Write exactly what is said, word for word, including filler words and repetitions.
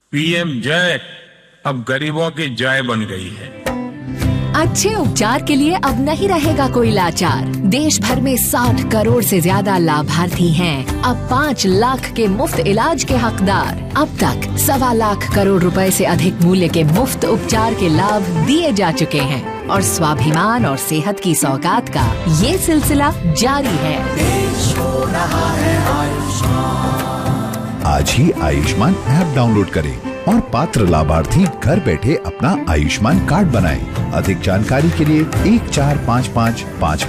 PM जय अब गरीबों की जय बन गई है। अच्छे उपचार के लिए अब नहीं रहेगा कोई लाचार। देश भर में साठ करोड़ से ज्यादा लाभार्थी हैं। अब पाँच लाख के मुफ्त इलाज के हकदार। अब तक सवा लाख करोड़ रुपए से अधिक मूल्य के मुफ्त उपचार के लाभ दिए जा चुके हैं और स्वाभिमान और सेहत की सौगात का ये सिलसिला जारी है। देश हो रहा है आयुष्मान। आज ही आयुष्मान ऐप डाउनलोड करें और पात्र लाभार्थी घर बैठे अपना आयुष्मान कार्ड बनाएं। अधिक जानकारी के लिए एक चार पाँच पाँच पाँच